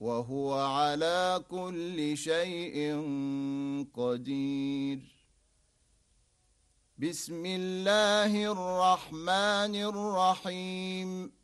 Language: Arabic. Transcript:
وهو على كل شيء قدير. بسم الله الرحمن الرحيم.